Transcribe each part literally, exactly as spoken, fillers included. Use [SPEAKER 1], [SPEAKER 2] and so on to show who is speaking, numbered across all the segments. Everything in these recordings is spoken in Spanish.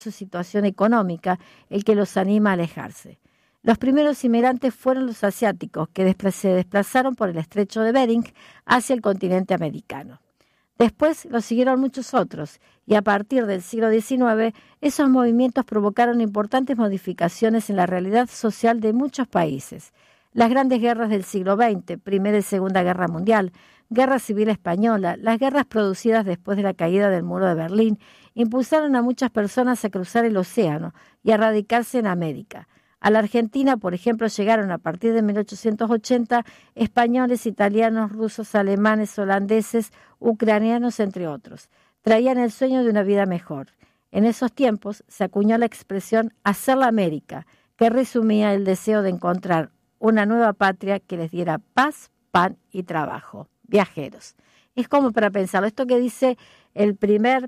[SPEAKER 1] su situación económica el que los anima a alejarse. Los primeros inmigrantes fueron los asiáticos, que despla- se desplazaron por el estrecho de Bering hacia el continente americano. Después los siguieron muchos otros, y a partir del siglo diecinueve, esos movimientos provocaron importantes modificaciones en la realidad social de muchos países. Las grandes guerras del siglo veinte, Primera y Segunda Guerra Mundial, Guerra Civil Española, las guerras producidas después de la caída del Muro de Berlín, impulsaron a muchas personas a cruzar el océano y a radicarse en América. A la Argentina, por ejemplo, llegaron a partir de mil ochocientos ochenta españoles, italianos, rusos, alemanes, holandeses, ucranianos, entre otros. Traían el sueño de una vida mejor. En esos tiempos se acuñó la expresión «hacer la América», que resumía el deseo de encontrar una nueva patria que les diera paz, pan y trabajo. Viajeros. Es como para pensarlo. Esto que dice el primer...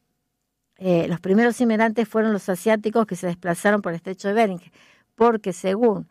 [SPEAKER 1] Eh, los primeros inmigrantes fueron los asiáticos que se desplazaron por el estrecho de Bering, porque según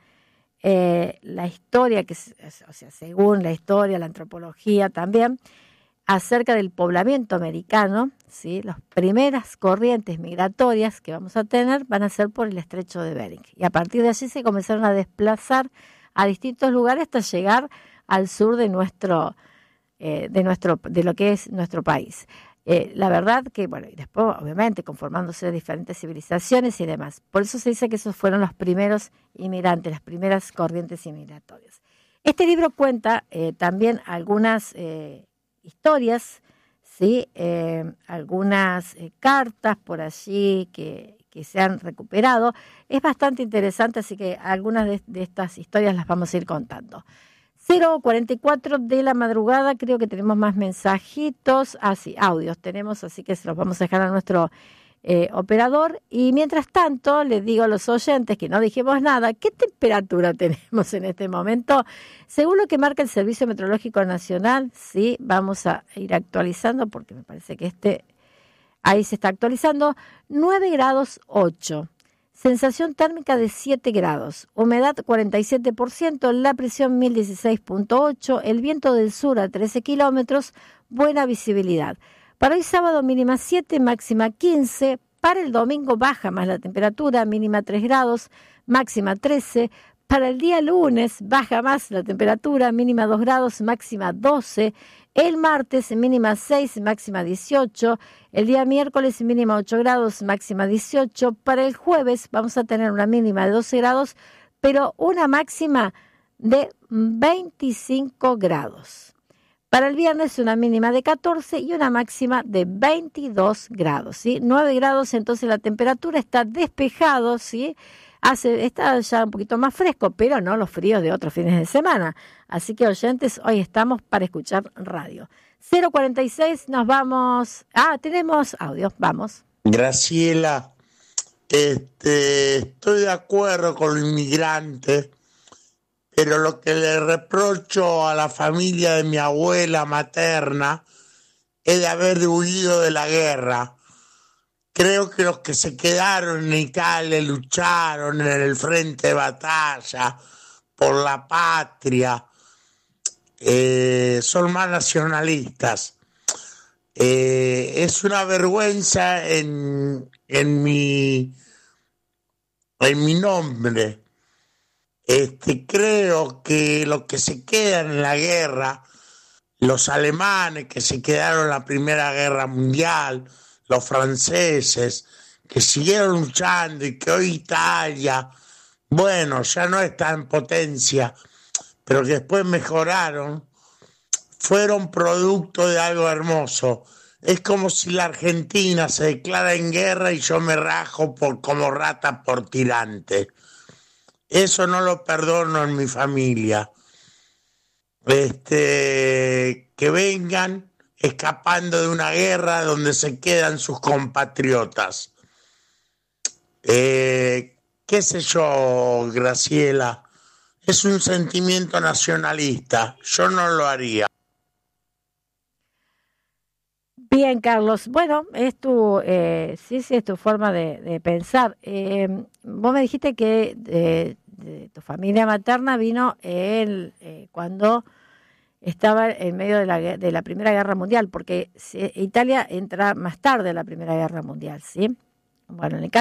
[SPEAKER 1] eh, la historia, que, o sea, según la historia, la antropología también, acerca del poblamiento americano, ¿sí? Las primeras corrientes migratorias que vamos a tener van a ser por el estrecho de Bering. Y a partir de allí se comenzaron a desplazar a distintos lugares hasta llegar al sur de nuestro, eh, de nuestro, de lo que es nuestro país. Eh, la verdad que, bueno, y después, obviamente, conformándose de diferentes civilizaciones y demás. Por eso se dice que esos fueron los primeros inmigrantes, las primeras corrientes inmigratorias. Este libro cuenta eh, también algunas eh, historias, ¿sí? Eh, algunas eh, cartas por allí que, que se han recuperado. Es bastante interesante, así que algunas de, de estas historias las vamos a ir contando. cero cuarenta y cuatro de la madrugada, creo que tenemos más mensajitos, ah sí, audios tenemos, así que se los vamos a dejar a nuestro eh, operador. Y mientras tanto, les digo a los oyentes que no dijimos nada, ¿qué temperatura tenemos en este momento? Según lo que marca el Servicio Meteorológico Nacional, sí, vamos a ir actualizando, porque me parece que este, ahí se está actualizando, nueve grados ocho. Sensación térmica de siete grados, humedad cuarenta y siete por ciento, la presión mil dieciséis punto ocho, el viento del sur a trece kilómetros, buena visibilidad. Para hoy sábado mínima siete, máxima quince, para el domingo baja más la temperatura, mínima tres grados, máxima trece, para el día lunes baja más la temperatura, mínima dos grados, máxima doce, el martes mínima seis, máxima dieciocho, el día miércoles mínima ocho grados, máxima dieciocho, para el jueves vamos a tener una mínima de doce grados, pero una máxima de veinticinco grados. Para el viernes una mínima de catorce y una máxima de veintidós grados, ¿sí? nueve grados, entonces la temperatura está despejado, ¿sí? Hace, está ya un poquito más fresco, pero no los fríos de otros fines de semana. Así que, oyentes, hoy estamos para escuchar radio. cero cuarenta y seis, nos vamos. Ah, tenemos audio, vamos.
[SPEAKER 2] Graciela, este, estoy de acuerdo con los inmigrantes, pero lo que le reprocho a la familia de mi abuela materna es de haber huido de la guerra. Creo que los que se quedaron en Italia lucharon en el frente de batalla por la patria, eh, son más nacionalistas. Eh, es una vergüenza en, en, mi, en mi nombre. Este, creo que los que se quedan en la guerra, los alemanes que se quedaron en la Primera Guerra Mundial, los franceses que siguieron luchando y que hoy Italia, bueno, ya no está en potencia, pero que después mejoraron, fueron producto de algo hermoso. Es como si la Argentina se declara en guerra y yo me rajo por, como rata por tirante. Eso no lo perdono en mi familia. Este, que vengan escapando de una guerra donde se quedan sus compatriotas. Eh, qué sé yo, Graciela, es un sentimiento nacionalista, yo no lo haría.
[SPEAKER 1] Bien, Carlos, bueno, es tu, eh, sí, sí, es tu forma de, de pensar. Eh, vos me dijiste que eh, de tu familia materna vino el, eh, cuando estaba en medio de la, de la Primera Guerra Mundial, porque Italia entra más tarde en la Primera Guerra Mundial, ¿sí? Bueno, en el